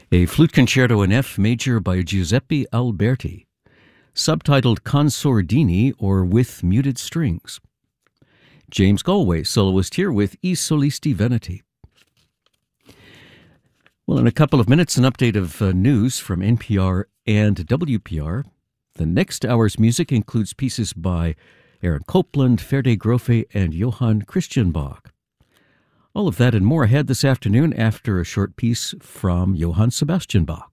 A flute concerto in F major by Giuseppe Alberti, subtitled Consordini or With Muted Strings. James Galway, soloist here with I Solisti Veneti. Well, in a couple of minutes, an update of news from NPR and WPR. The next hour's music includes pieces by Aaron Copland, Ferde Grofe, and Johann Christian Bach. All of that and more ahead this afternoon after a short piece from Johann Sebastian Bach.